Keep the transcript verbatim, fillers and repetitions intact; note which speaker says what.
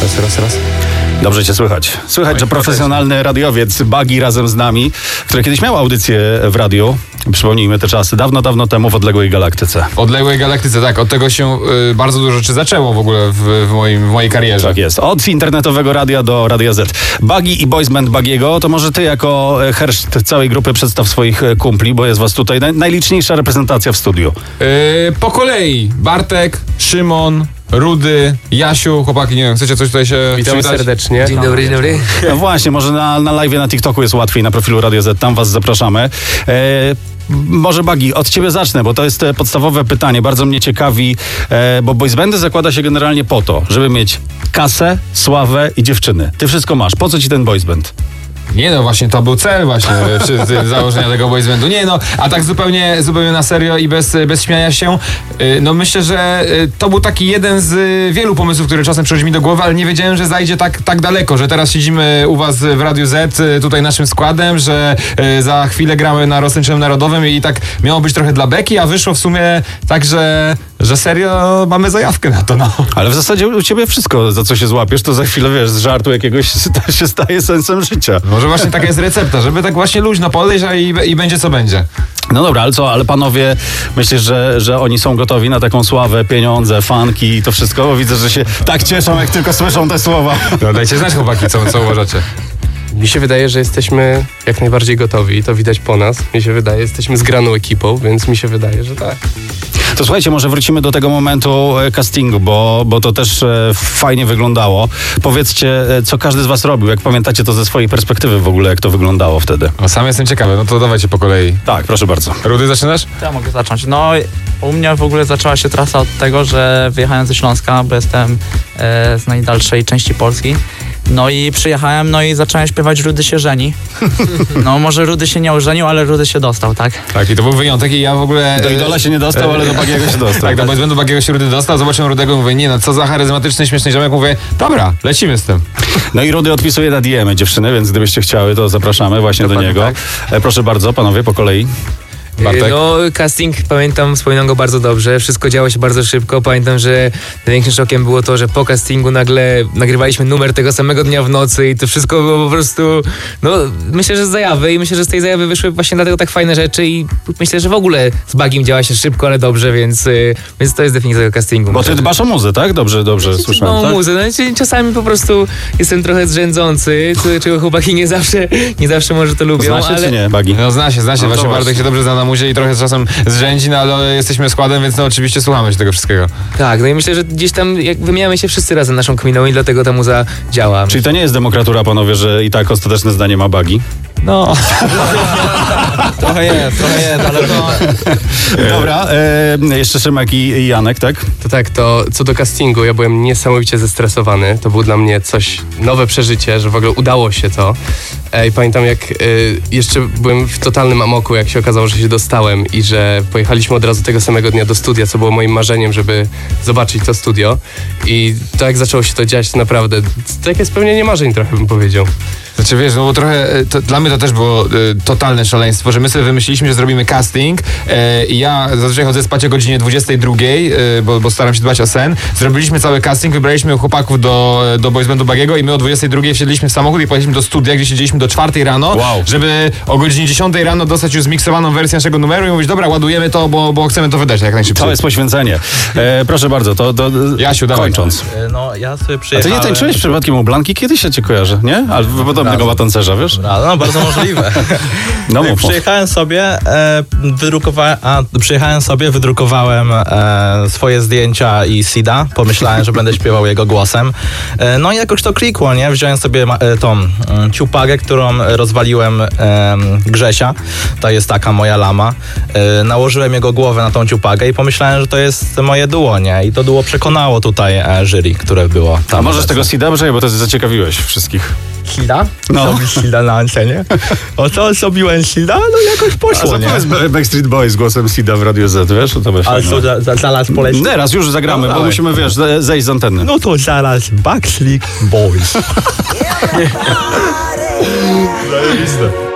Speaker 1: Raz, raz, raz.
Speaker 2: Dobrze cię słychać. Słychać, że profesjonalny radiowiec Bagi razem z nami, który kiedyś miał audycję w radiu, przypomnijmy te czasy, dawno, dawno temu w odległej galaktyce.
Speaker 1: W odległej galaktyce, tak. Od tego się y, bardzo dużo rzeczy zaczęło w ogóle w, w, moim, w mojej karierze.
Speaker 2: Tak jest. Od internetowego radia do Radia Z. Bagi i boys band Bagiego, to może ty jako herszt całej grupy przedstaw swoich kumpli, bo jest was tutaj naj, najliczniejsza reprezentacja w studiu.
Speaker 1: Yy, po kolei. Bartek, Szymon, Rudy, Jasiu, chłopaki, nie wiem, chcecie coś tutaj się
Speaker 3: Witamy
Speaker 1: przywitać?
Speaker 3: serdecznie.
Speaker 4: Dzień dobry, dzień dobry.
Speaker 2: No właśnie, może na, na live na TikToku jest łatwiej, na profilu Radio Z, tam was zapraszamy. E, Może Bagi, od ciebie zacznę, bo to jest podstawowe pytanie, bardzo mnie ciekawi, e, bo boys bandy zakłada się generalnie po to, żeby mieć kasę, sławę i dziewczyny. Ty wszystko masz. Po co ci ten boys band?
Speaker 1: Nie no, właśnie to był cel właśnie przy, przy założenia tego boys bandu. Nie no, a tak zupełnie, zupełnie na serio i bez, bez śmiania się, no myślę, że to był taki jeden z wielu pomysłów, który czasem przychodzi mi do głowy, ale nie wiedziałem, że zajdzie tak, tak daleko, że teraz siedzimy u was w Radiu Z, tutaj naszym składem, że za chwilę gramy na roztańczonym narodowym i tak miało być trochę dla beki, a wyszło w sumie tak, że, że serio mamy zajawkę na to, no.
Speaker 2: Ale w zasadzie u ciebie wszystko, za co się złapiesz, to za chwilę, wiesz, z żartu jakiegoś się staje sensem życia.
Speaker 1: Może właśnie taka jest recepta, żeby tak właśnie luźno podejść, a i, i będzie co będzie.
Speaker 2: No dobra, ale co, ale panowie, myślisz, że, że oni są gotowi na taką sławę, pieniądze, fanki i to wszystko? Bo widzę, że się tak cieszą, jak tylko słyszą te słowa.
Speaker 1: No dajcie znać, chłopaki, co, co uważacie.
Speaker 3: Mi się wydaje, że jesteśmy jak najbardziej gotowi i to widać po nas. Mi się wydaje, jesteśmy zgraną ekipą, więc mi się wydaje, że tak.
Speaker 2: To słuchajcie, może wrócimy do tego momentu castingu, bo, bo to też e, fajnie wyglądało. Powiedzcie, e, co każdy z was robił, jak pamiętacie to ze swojej perspektywy w ogóle, jak to wyglądało wtedy.
Speaker 1: O, sam jestem ciekawy, no to dawajcie po kolei.
Speaker 2: Tak, proszę bardzo.
Speaker 1: Rudy, zaczynasz?
Speaker 4: Ja mogę zacząć. No, u mnie w ogóle zaczęła się trasa od tego, że wyjechałem ze Śląska, bo jestem e, z najdalszej części Polski. No i przyjechałem, no i zacząłem śpiewać Rudy się żeni. No może Rudy się nie ożenił, ale Rudy się dostał, tak?
Speaker 1: Tak, i to był wyjątek i ja w ogóle...
Speaker 2: Do Idola się nie dostał, ale do Bagiego się dostał.
Speaker 1: Tak, do boys bandu Bagiego się Rudy dostał, zobaczyłem Rudego i mówię, nie no, co za charyzmatyczny, śmieszny ziomek, mówię, dobra, lecimy z tym.
Speaker 2: No i Rudy odpisuje na D M-y dziewczyny, więc gdybyście chciały, to zapraszamy właśnie
Speaker 1: Dokładnie
Speaker 2: do niego.
Speaker 1: tak.
Speaker 2: E, proszę bardzo, panowie, po kolei.
Speaker 1: Bartek?
Speaker 5: No, casting, pamiętam, wspominam go bardzo dobrze. Wszystko działo się bardzo szybko. Pamiętam, że największym szokiem było to, że po castingu nagle nagrywaliśmy numer tego samego dnia w nocy i to wszystko było po prostu, no, myślę, że z zajawy i myślę, że z tej zajawy wyszły właśnie dlatego tak fajne rzeczy i myślę, że w ogóle z Bagim działa się szybko, ale dobrze, więc, więc to jest definicja tego castingu.
Speaker 2: Bo ty dbasz o muzę, tak? Dobrze, dobrze słyszałem,
Speaker 5: No,
Speaker 2: tak?
Speaker 5: muzę. No, czasami po prostu jestem trochę zrzędzący, co- czego chłopaki nie zawsze, nie zawsze może to lubią,
Speaker 2: Znasz się
Speaker 5: ale...
Speaker 2: czy nie, Bagi?
Speaker 1: No zna się, zna się,
Speaker 2: No to
Speaker 1: właśnie
Speaker 2: właśnie.
Speaker 1: Bartek się dobrze zna na muzie i trochę czasem zrzędzi, no ale jesteśmy składem, więc no oczywiście słuchamy się tego wszystkiego.
Speaker 5: Tak, no i myślę, że gdzieś tam jak wymieniamy się wszyscy razem naszą kminą i dlatego ta muza działa.
Speaker 2: Czyli to nie jest demokratura, panowie, że i tak ostateczne zdanie ma Bagi?
Speaker 5: No.
Speaker 4: Trochę jest, trochę jest, ale to...
Speaker 2: Dobra, e, jeszcze Szymek i, i Janek, tak?
Speaker 3: To tak, to co do castingu, ja byłem niesamowicie zestresowany. To było dla mnie coś, nowe przeżycie, że w ogóle udało się to. E, I pamiętam, jak e, jeszcze byłem w totalnym amoku, jak się okazało, że się dostałem i że pojechaliśmy od razu tego samego dnia do studia, co było moim marzeniem, żeby zobaczyć to studio. I to jak zaczęło się to dziać, to naprawdę takie spełnienie marzeń trochę bym powiedział.
Speaker 1: Znaczy wiesz, no bo trochę, e, to, dla mnie to też było e, totalne szaleństwo, że my sobie wymyśliliśmy, że zrobimy casting e, i ja zazwyczaj chodzę spać o godzinie dwudziestej drugiej, e, bo, bo staram się dbać o sen. Zrobiliśmy cały casting, wybraliśmy chłopaków do, do boys bandu Bagiego i my o dwudziestej drugiej wsiedliśmy w samochód i pojechaliśmy do studia, gdzie siedzieliśmy do czwartej rano,
Speaker 2: Wow.
Speaker 1: żeby o godzinie dziesiątej rano dostać już zmiksowaną wersję naszego numeru i mówić, dobra, ładujemy to, bo, bo chcemy to wydać jak najszybciej.
Speaker 2: To jest poświęcenie. E, proszę bardzo, to, to
Speaker 1: Jasiu, dawaj.
Speaker 2: kończąc.
Speaker 4: No, ja sobie
Speaker 2: A ty
Speaker 4: przyjechałem...
Speaker 2: nie tańczyłeś przypadkiem u Blanki? Kiedyś ja cię kojarzę, nie? Ale podobnego ma tancerza, wiesz?
Speaker 4: A, no, bardzo możliwe.
Speaker 2: No mów.
Speaker 4: Przyjechałem sobie, e, wydrukowałem, a, przyjechałem sobie, wydrukowałem e, swoje zdjęcia i Sida. Pomyślałem, że będę śpiewał jego głosem. E, no i jakoś to klikło, nie? Wziąłem sobie ma, e, tą e, ciupagę, którą rozwaliłem e, Grzesia. To jest taka moja lama. E, nałożyłem jego głowę na tą ciupagę i pomyślałem, że to jest moje duo, nie? I to duo przekonało tutaj e, jury, które było tam.
Speaker 2: A możesz tego Sida brzeć, bo to zaciekawiłeś wszystkich.
Speaker 4: Sida?
Speaker 2: No.
Speaker 4: Zrobić Sida na antenie? O co zrobiłem Sida? No jakoś
Speaker 2: A
Speaker 4: poszło, nie?
Speaker 2: zapowiedz Backstreet Boys z głosem Sida w Radio Z, wiesz? To będzie
Speaker 4: Ale
Speaker 2: fajne.
Speaker 4: co, za, za, zaraz poleci?
Speaker 2: Nie, raz już zagramy,
Speaker 4: No,
Speaker 2: bo
Speaker 4: dawaj.
Speaker 2: musimy, wiesz, ze- zejść z anteny.
Speaker 4: No to zaraz Backstreet Boys.
Speaker 2: Zajebiste.